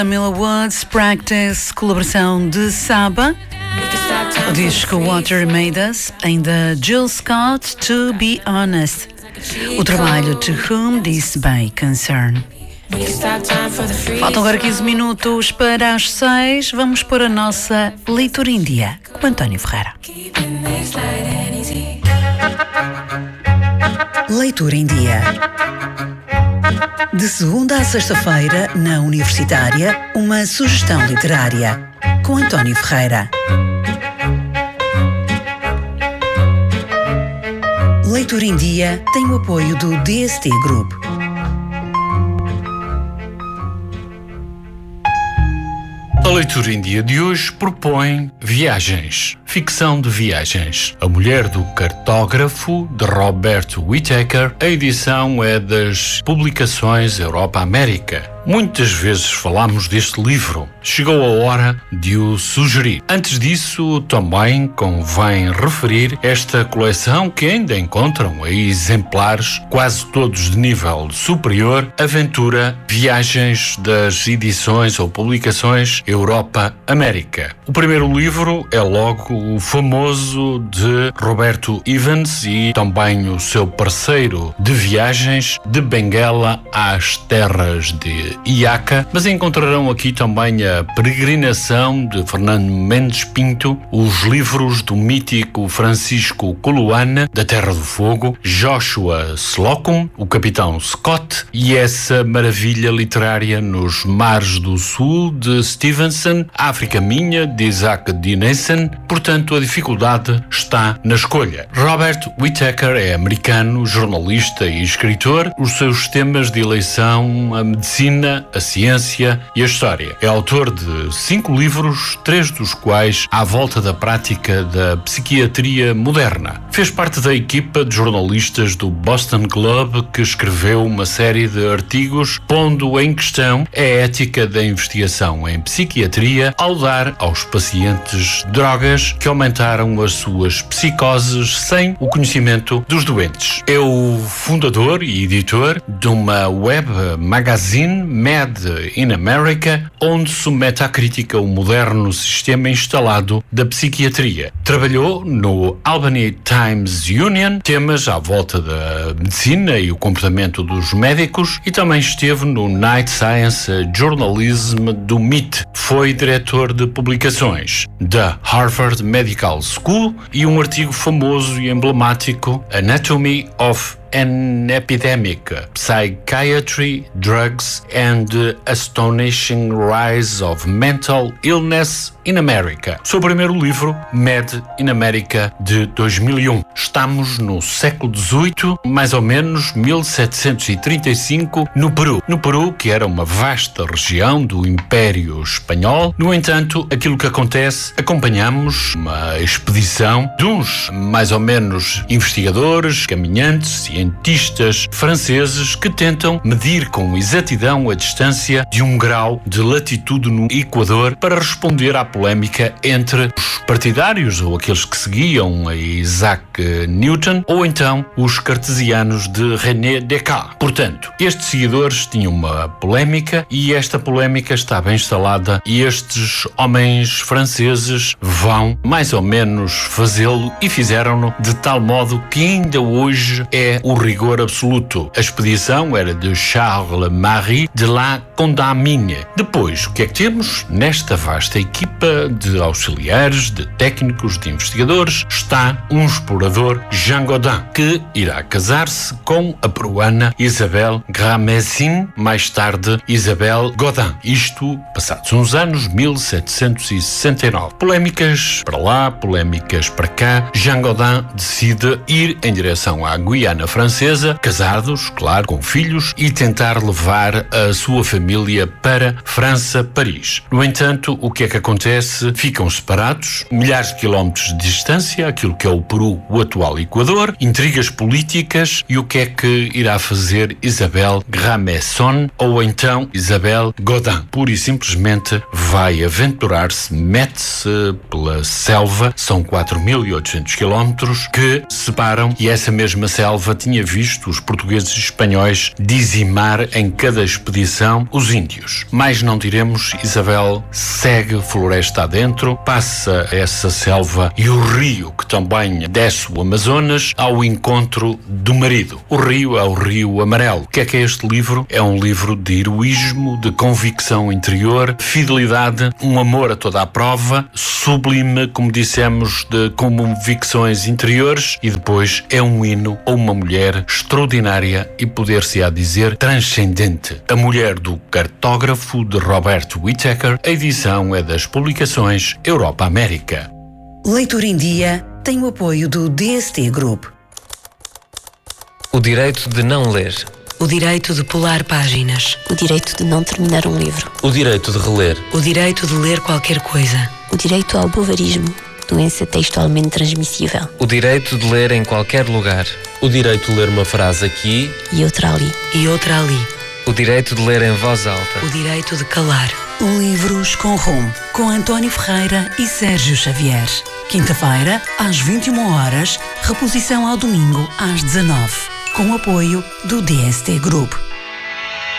Camila Woods, Practice, colaboração de Saba. O disco Water Made Us, ainda Jill Scott, To Be Honest. O trabalho To Whom This May Concern. Faltam agora 15 minutos para as 6. Vamos para a nossa leitura em dia com António Ferreira. Leitura em dia. De segunda a sexta-feira, na Universitária, uma sugestão literária com António Ferreira. Leitura em dia tem o apoio do DST Group. A leitura em dia de hoje propõe viagens, ficção de viagens. A Mulher do Cartógrafo, de Robert Whittaker. A edição é das Publicações Europa-América. Muitas vezes falámos deste livro. Chegou a hora de o sugerir. Antes disso, também convém referir esta coleção que ainda encontram aí exemplares, quase todos de nível superior, Aventura, Viagens das Edições ou Publicações Europa-América. O primeiro livro é logo o famoso de Roberto Evans e também o seu parceiro de viagens, de Benguela às terras de Iaca, mas encontrarão aqui também a Peregrinação de Fernando Mendes Pinto, os livros do mítico Francisco Coluana, da Terra do Fogo, Joshua Slocum, o Capitão Scott e essa maravilha literária nos Mares do Sul, de Stevenson, África Minha, de Isaac Dinesen. Portanto, a dificuldade está na escolha. Robert Whittaker é americano, jornalista e escritor. Os seus temas de eleição, a medicina, a ciência e a história. É autor de 5 livros, 3 dos quais à volta da prática da psiquiatria moderna. Fez parte da equipa de jornalistas do Boston Globe que escreveu uma série de artigos pondo em questão a ética da investigação em psiquiatria ao dar aos pacientes drogas que aumentaram as suas psicoses sem o conhecimento dos doentes. É o fundador e editor de uma web magazine, Mad in America, onde submete à crítica o moderno sistema instalado da psiquiatria. Trabalhou no Albany Times Union, temas à volta da medicina e o comportamento dos médicos, e também esteve no Night Science Journalism do MIT. Foi diretor de publicações da Harvard Medical School e um artigo famoso e emblemático, Anatomy of an Epidemic, Psychiatry, Drugs and the Astonishing Rise of Mental Illness in America. Seu primeiro livro, Mad in America, de 2001. Estamos no século XVIII, mais ou menos 1735, no Peru. No Peru, que era uma vasta região do Império Espanhol. No entanto, aquilo que acontece, acompanhamos uma expedição de uns, mais ou menos, investigadores, caminhantes, cientistas franceses que tentam medir com exatidão a distância de um grau de latitude no Equador para responder à polémica entre os partidários ou aqueles que seguiam a Isaac Newton ou então os cartesianos de René Descartes. Portanto, estes seguidores tinham uma polémica e esta polémica está bem instalada e estes homens franceses vão mais ou menos fazê-lo e fizeram-no de tal modo que ainda hoje é o rigor absoluto. A expedição era de Charles-Marie de la Condamine. Depois, o que é que temos? Nesta vasta equipa de auxiliares, de técnicos, de investigadores, está um explorador, Jean Godin, que irá casar-se com a peruana Isabel Gramezin, mais tarde Isabel Godin. Isto, passados uns anos, 1769. Polémicas para lá, polémicas para cá. Jean Godin decide ir em direção à Guiana Francesa, casados, claro, com filhos, e tentar levar a sua família para França, Paris. No entanto, o que é que acontece? Ficam separados, milhares de quilómetros de distância, aquilo que é o Peru, o atual Equador, intrigas políticas, e o que é que irá fazer Isabel Gramezon ou então Isabel Godin? Pura e simplesmente vai aventurar-se, mete-se pela selva, são 4.800 quilómetros que separam, e essa mesma selva tinha visto os portugueses e espanhóis dizimar em cada expedição os índios. Mais não diremos, Isabel segue floresta adentro, passa essa selva e o rio que também desce o Amazonas ao encontro do marido. O rio é o Rio Amarelo. O que é este livro? É um livro de heroísmo, de convicção interior, fidelidade, um amor a toda a prova, sublime, como dissemos, de convicções interiores, e depois é um hino a uma mulher extraordinária e poder-se-á dizer transcendente. A Mulher do Cartógrafo, de Robert Whittaker. A edição é das publicações Europa América. Leitura em Dia tem o apoio do DST Group. O direito de não ler. O direito de pular páginas. O direito de não terminar um livro. O direito de reler. O direito de ler qualquer coisa. O direito ao bovarismo, doença textualmente transmissível. O direito de ler em qualquer lugar. O direito de ler uma frase aqui E outra ali. E outra ali. O direito de ler em voz alta. O direito de calar. Livros com Rumo, com António Ferreira e Sérgio Xavier. Quinta-feira, às 21 horas, reposição ao domingo, às 19. Com o apoio do DST Group.